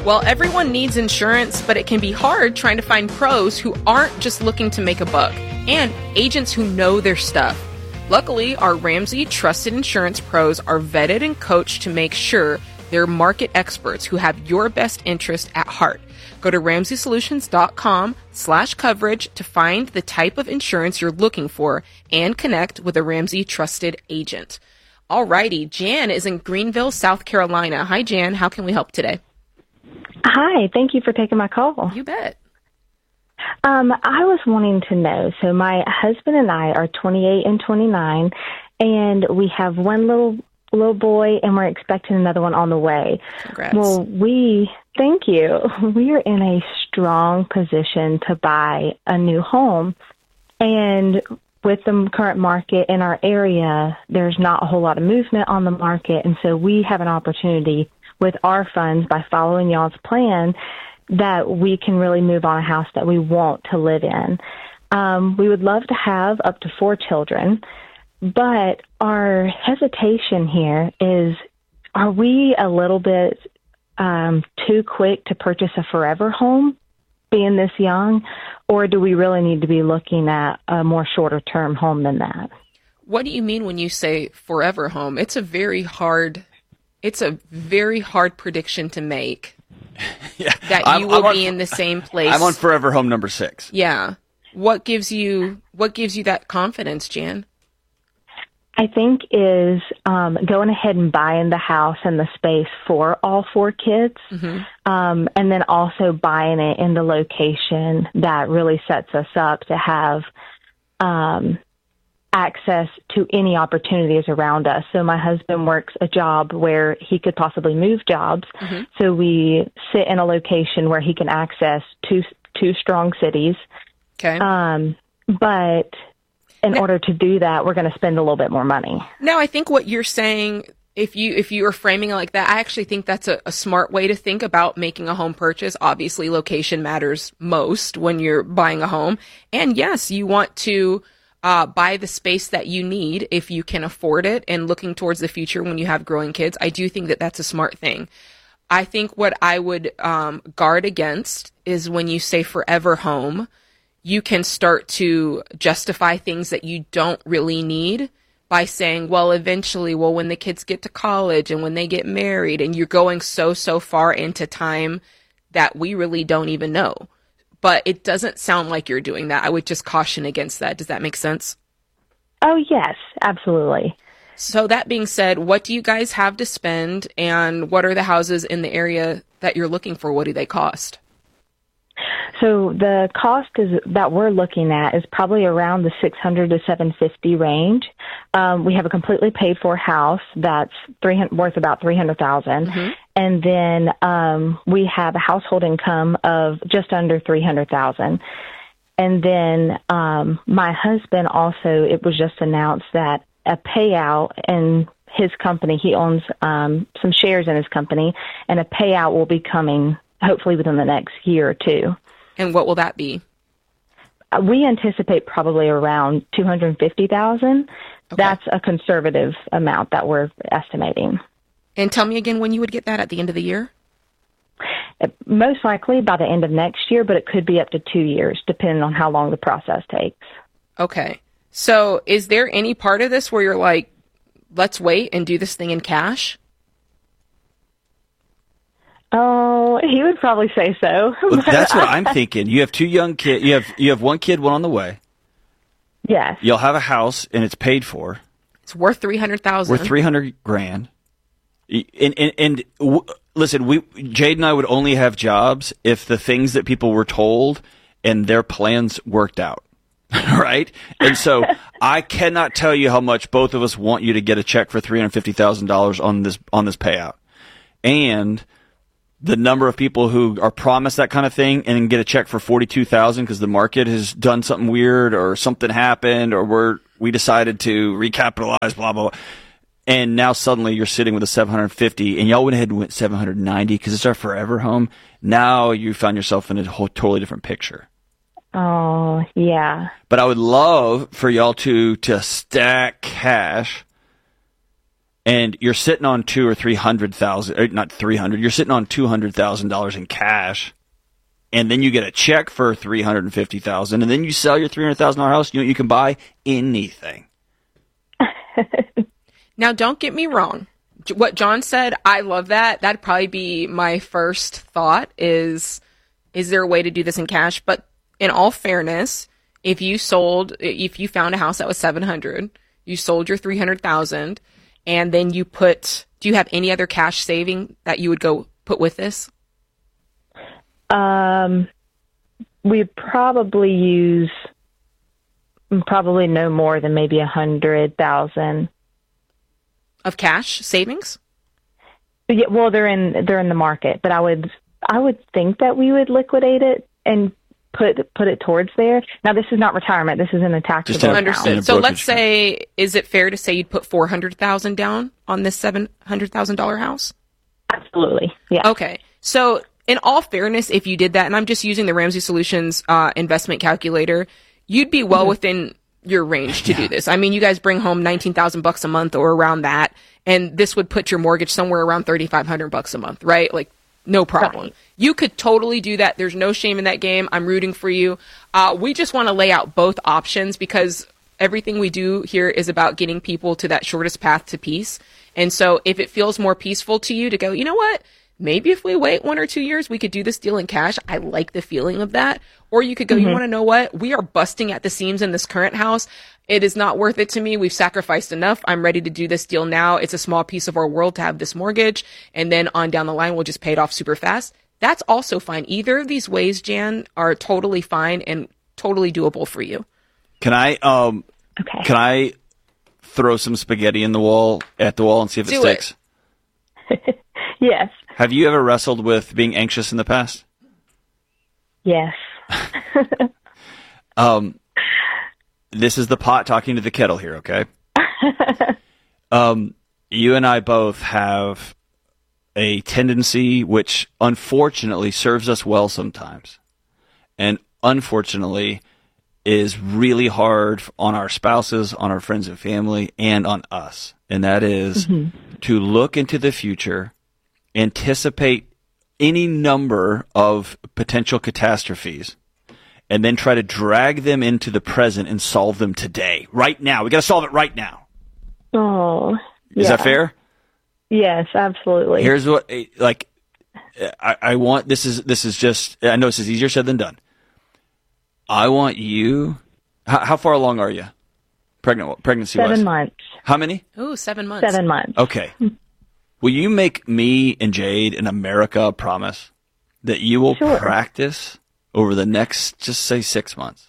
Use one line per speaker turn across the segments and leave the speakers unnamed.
Well, everyone needs insurance, but it can be hard trying to find pros who aren't just looking to make a buck, and agents who know their stuff. Luckily, our Ramsey Trusted Insurance pros are vetted and coached to make sure they're market experts who have your best interest at heart. Go to RamseySolutions.com/coverage to find the type of insurance you're looking for and connect with a Ramsey Trusted agent. Alrighty, Jan is in Greenville, South Carolina. Hi, Jan. How can we help today?
Hi, thank you for taking my call.
You bet.
I was wanting to know, so my husband and I are 28 and 29, and we have one little boy, and we're expecting another one on the way.
Congrats.
Well, thank you. We are in a strong position to buy a new home, and with the current market in our area, there's not a whole lot of movement on the market, and so we have an opportunity with our funds by following y'all's plan that we can really move on a house that we want to live in. We would love to have up to 4 children, but our hesitation here is, are we a little bit too quick to purchase a forever home being this young, or do we really need to be looking at a more shorter term home than that?
What do you mean when you say forever home? It's a very hard prediction to make.
Yeah.
That you will be in the same place.
I'm on forever home number 6.
Yeah. What gives you that confidence, Jan?
I think is going ahead and buying the house and the space for all 4 kids, and then also buying it in the location that really sets us up to have access to any opportunities around us. So my husband works a job where he could possibly move jobs. So we sit in a location where he can access two strong cities.
Okay.
But in order to do that, we're going to spend a little bit more money.
Now, I think what you're saying, if you are framing it like that, I actually think that's a smart way to think about making a home purchase. Obviously, location matters most when you're buying a home. And yes, you want to buy the space that you need if you can afford it, and looking towards the future when you have growing kids. I do think that that's a smart thing. I think what I would guard against is when you say forever home, you can start to justify things that you don't really need by saying, well, eventually, when the kids get to college and when they get married, and you're going so far into time that we really don't even know. But it doesn't sound like you're doing that. I would just caution against that. Does that make sense?
Oh, yes, absolutely.
So that being said, what do you guys have to spend, and what are the houses in the area that you're looking for? What do they cost?
So the cost that we're looking at is probably around the $600 to $750 range. We have a completely paid for house that's worth about $300,000, and then we have a household income of just under $300,000. And then my husband also, it was just announced that a payout in his company, he owns some shares in his company, and a payout will be coming hopefully within the next year or 2.
And what will that be?
We anticipate probably around $250,000. Okay. That's a conservative amount that we're estimating.
And tell me again when you would get that, at the end of the year?
Most likely by the end of next year, but it could be up to 2 years, depending on how long the process takes.
Okay. So is there any part of this where you're like, let's wait and do this thing in cash?
Oh, he would probably say so.
Well, that's what I'm thinking. You have 2 young kids. You have 1 kid, 1 on the way.
Yes.
You'll have a house, and it's paid for.
It's worth $300,000.
Worth $300,000. And listen, Jade and I would only have jobs if the things that people were told and their plans worked out. Right? And so I cannot tell you how much both of us want you to get a check for $350,000 on this payout. And the number of people who are promised that kind of thing and then get a check for $42,000 because the market has done something weird or something happened or we decided to recapitalize, blah, blah, blah. And now suddenly you're sitting with a $750, and y'all went ahead and went $790 because it's our forever home. Now you found yourself in a whole totally different picture.
Oh, yeah.
But I would love for y'all to stack cash and you're sitting on $200,000 or $300,000, not 300, you're sitting on $200,000 in cash, and then you get a check for $350,000, and then you sell your $300,000 house, you can buy anything.
Now, don't get me wrong. What John said, I love that. That'd probably be my first thought is there a way to do this in cash? But in all fairness, if you found a house that was $700,000, you sold your $300,000, and then do you have any other cash saving that you would go put with this?
We'd probably no more than maybe $100,000
of cash savings.
Yeah, well, they're in the market, but I would think that we would liquidate it and put it towards there. Now, this is not retirement. This is in a taxable account.
Understood. So let's say, is it fair to say you'd put $400,000 down on this $700,000 house?
Absolutely. Yeah.
Okay. So in all fairness, if you did that, and I'm just using the Ramsey Solutions investment calculator, you'd be well within your range to do this. I mean, you guys bring home $19,000 a month or around that, and this would put your mortgage somewhere around $3,500 a month, right? Like, no problem. Right. You could totally do that. There's no shame in that game. I'm rooting for you. We just want to lay out both options because everything we do here is about getting people to that shortest path to peace. And so if it feels more peaceful to you to go, you know what? Maybe if we wait 1 or 2 years, we could do this deal in cash. I like the feeling of that. Or you could go, you want to know what? We are busting at the seams in this current house. It is not worth it to me. We've sacrificed enough. I'm ready to do this deal now. It's a small piece of our world to have this mortgage. And then on down the line, we'll just pay it off super fast. That's also fine. Either of these ways, Jan, are totally fine and totally doable for you.
Can I throw some spaghetti at the wall and see if it sticks?
Yes.
Have you ever wrestled with being anxious in the past?
Yes.
This is the pot talking to the kettle here, okay? You and I both have a tendency, which unfortunately serves us well sometimes, and unfortunately is really hard on our spouses, on our friends and family, and on us. And that is to look into the future, anticipate any number of potential catastrophes, and then try to drag them into the present and solve them today, right now. We got to solve it right now.
Oh,
is that fair?
Yes, absolutely.
Here's what, I want. This is just. I know this is easier said than done. I want you. How far along are you? Pregnancy
7 months.
How many?
Oh, 7 months.
7 months.
Okay. Will you make me and Jade in America a promise that you will practice over the next, just say, 6 months?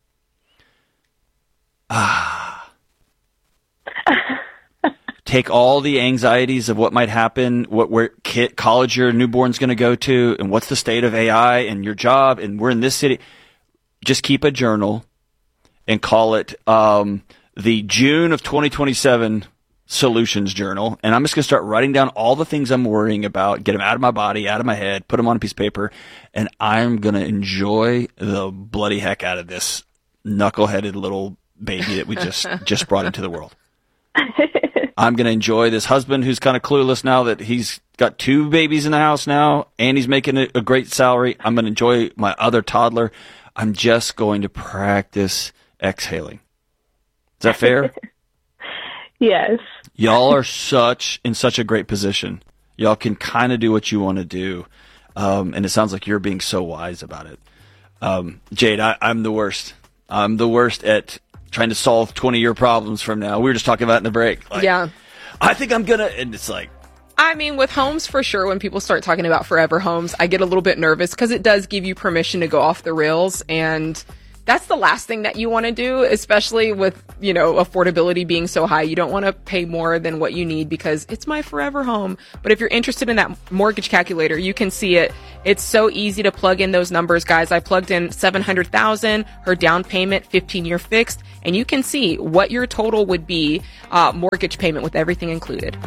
Take all the anxieties of what might happen, where college your newborn's going to go to, and what's the state of AI and your job, and we're in this city. Just keep a journal and call it the June of 2027 Solutions Journal. And I'm just going to start writing down all the things I'm worrying about, get them out of my body, out of my head, put them on a piece of paper, and I'm going to enjoy the bloody heck out of this knuckleheaded little baby that we just brought into the world. I'm going to enjoy this husband who's kind of clueless now that he's got 2 babies in the house now, and he's making a great salary. I'm going to enjoy my other toddler. I'm just going to practice exhaling. Is that fair?
Yes.
Y'all are in such a great position. Y'all can kind of do what you want to do. And it sounds like you're being so wise about it. Jade, I'm the worst. I'm the worst at trying to solve 20-year problems from now. We were just talking about it in the break. Like, yeah. I think I'm going to, and it's like.
I mean, with homes, for sure, when people start talking about forever homes, I get a little bit nervous because it does give you permission to go off the rails. And that's the last thing that you want to do, especially with, affordability being so high. You don't want to pay more than what you need because it's my forever home. But if you're interested in that mortgage calculator, you can see it. It's so easy to plug in those numbers, guys. I plugged in $700,000, her down payment, 15-year fixed, and you can see what your total would be, mortgage payment with everything included.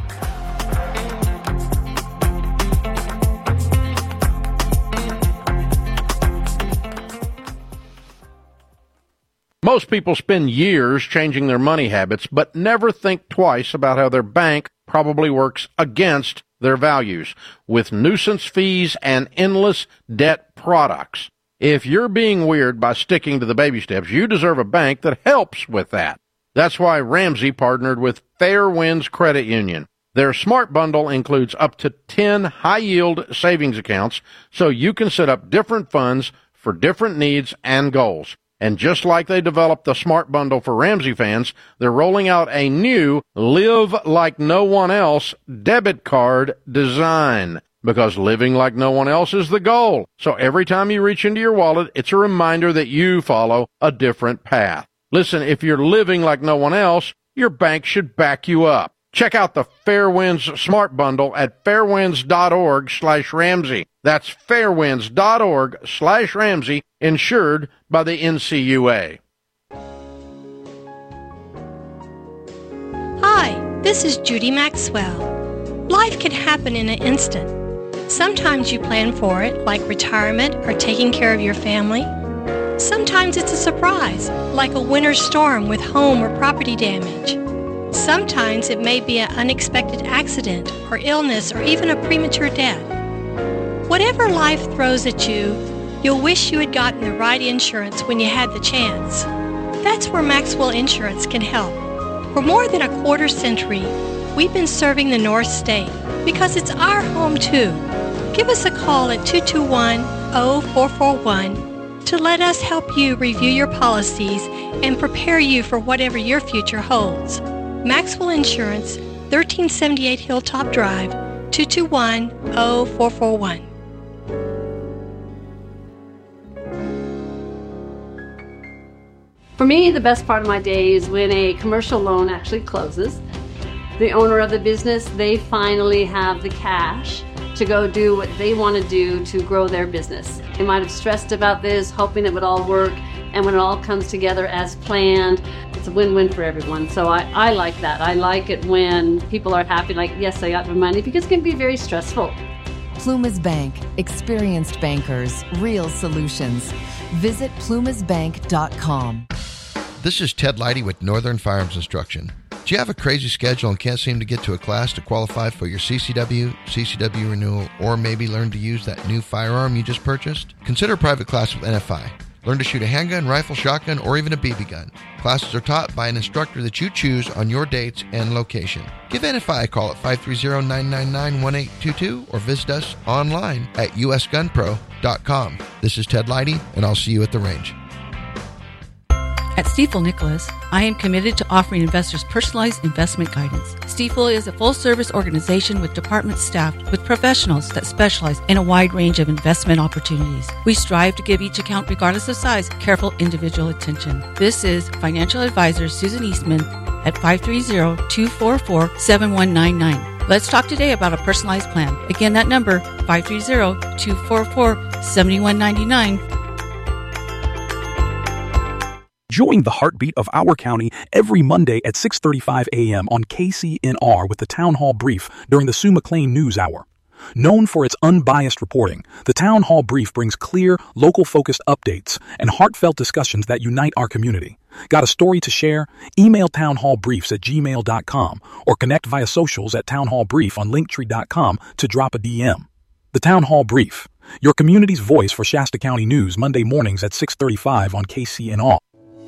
Most people spend years changing their money habits, but never think twice about how their bank probably works against their values with nuisance fees and endless debt products. If you're being weird by sticking to the baby steps, you deserve a bank that helps with that. That's why Ramsey partnered with Fair Winds Credit Union. Their Smart Bundle includes up to 10 high-yield savings accounts, so you can set up different funds for different needs and goals. And just like they developed the Smart Bundle for Ramsey fans, they're rolling out a new Live Like No One Else debit card design. Because living like no one else is the goal. So every time you reach into your wallet, it's a reminder that you follow a different path. Listen, if you're living like no one else, your bank should back you up. Check out the Fairwinds Smart Bundle at fairwinds.org/Ramsey. That's fairwinds.org/Ramsey, insured by the NCUA.
Hi, this is Judy Maxwell. Life can happen in an instant. Sometimes you plan for it, like retirement or taking care of your family. Sometimes it's a surprise, like a winter storm with home or property damage. Sometimes it may be an unexpected accident or illness or even a premature death. Whatever life throws at you, you'll wish you had gotten the right insurance when you had the chance. That's where Maxwell Insurance can help. For more than a quarter century, we've been serving the North State because it's our home too. Give us a call at 221-0441 to let us help you review your policies and prepare you for whatever your future holds. Maxwell Insurance, 1378 Hilltop Drive, 221-0441.
For me, the best part of my day is when a commercial loan actually closes. The owner of the business, they finally have the cash to go do what they want to do to grow their business. They might have stressed about this, hoping it would all work, and when it all comes together as planned, it's a win-win for everyone. So I like that. I like it when people are happy, like, yes, I got my money, because it can be very stressful.
Plumas Bank. Experienced bankers. Real solutions. Visit plumasbank.com.
This is Ted Leidy with Northern Firearms Instruction. Do you have a crazy schedule and can't seem to get to a class to qualify for your CCW renewal, or maybe learn to use that new firearm you just purchased? Consider a private class with NFI. Learn to shoot a handgun, rifle, shotgun, or even a BB gun. Classes are taught by an instructor that you choose on your dates and location. Give NFI a call at 530-999-1822 or visit us online at usgunpro.com. This is Ted Leidy, and I'll see you at the range.
At Stifel Nicholas, I am committed to offering investors personalized investment guidance. Stifel is a full-service organization with departments staffed with professionals that specialize in a wide range of investment opportunities. We strive to give each account, regardless of size, careful individual attention. This is financial advisor Susan Eastman at 530-244-7199. Let's talk today about a personalized plan. Again, that number, 530-244-7199.
Join the heartbeat of our county every Monday at 6:35 a.m. on KCNR with the Town Hall Brief during the Sue McLean News Hour. Known for its unbiased reporting, the Town Hall Brief brings clear, local-focused updates and heartfelt discussions that unite our community. Got a story to share? Email townhallbriefs@gmail.com or connect via socials at townhallbrief on linktree.com to drop a DM. The Town Hall Brief, your community's voice for Shasta County news, Monday mornings at 6:35 on KCNR.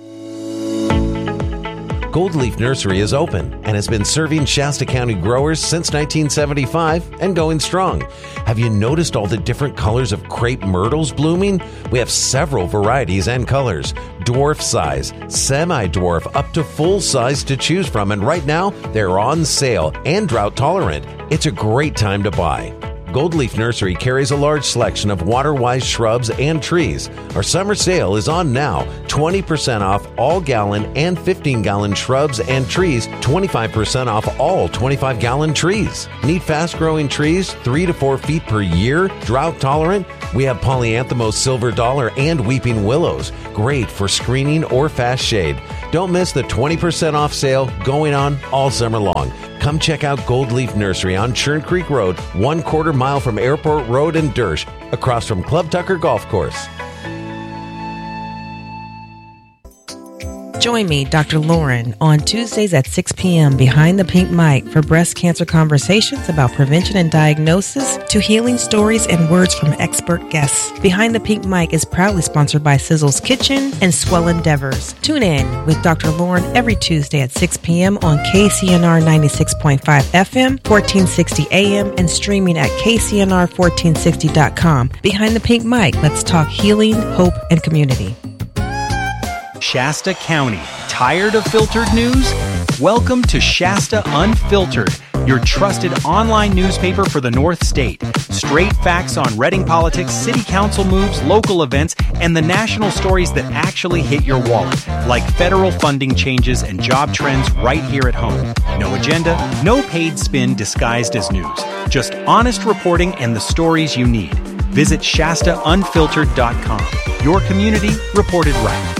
Gold Leaf Nursery is open and has been serving Shasta County growers since 1975 and going strong. Have you noticed all the different colors of crepe myrtles blooming? We have several varieties and colors, dwarf size, semi-dwarf, up to full size to choose from, and right now they're on sale and drought tolerant. It's a great time to buy. Gold Leaf Nursery carries a large selection of water-wise shrubs and trees. Our summer sale is on now. 20% off all gallon and 15-gallon shrubs and trees. 25% off all 25-gallon trees. Need fast-growing trees 3 to 4 feet per year? Drought tolerant? We have Polyanthemos silver dollar and weeping willows. Great for screening or fast shade. Don't miss the 20% off sale going on all summer long. Come check out Gold Leaf Nursery on Churn Creek Road, 1/4 mile from Airport Road in Dersh, across from Club Tucker Golf Course.
Join me, Dr. Lauren, on Tuesdays at 6 p.m. behind the pink mic for breast cancer conversations about prevention and diagnosis to healing stories and words from expert guests. Behind the Pink Mic is proudly sponsored by Sizzle's Kitchen and Swell Endeavors. Tune in with Dr. Lauren every Tuesday at 6 p.m. on KCNR 96.5 FM, 1460 AM, and streaming at KCNR1460.com. Behind the Pink Mic, let's talk healing, hope, and community.
Shasta County. Tired of filtered news? Welcome to Shasta Unfiltered, your trusted online newspaper for the North State. Straight facts on Reading politics, city council moves, local events, and the national stories that actually hit your wallet, like federal funding changes and job trends right here at home. No agenda, no paid spin disguised as news. Just honest reporting and the stories you need. Visit ShastaUnfiltered.com. Your community reported right.